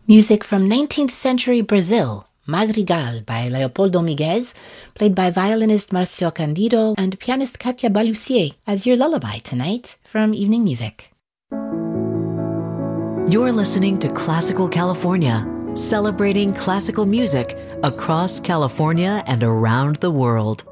Music from 19th century Brazil, Madrigal by Leopoldo Miguez, played by violinist Marcio Candido and pianist Katia Balussier as your lullaby tonight from Evening Music. You're listening to Classical California, celebrating classical music across California and around the world.